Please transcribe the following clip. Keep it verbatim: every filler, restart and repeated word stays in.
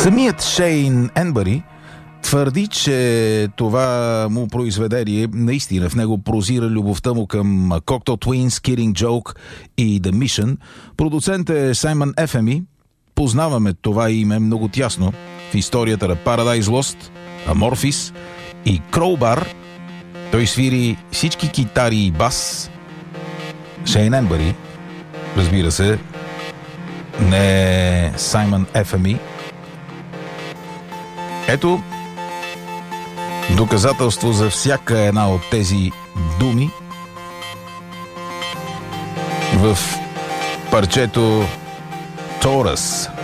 Самият Шейн Енбъри твърди, че това му произведение наистина в него прозира любовта му към Cocteau Twins, Killing Joke и The Mission. Продуцент е Саймън Ефеми. Познаваме това име много тясно в историята на Paradise Lost, Amorphis и Crowbar. Той свири всички китари и бас. Шейн Енбъри, разбира се, не Саймън Ефеми. Ето доказателство за всяка една от тези думи в парчето Taurus.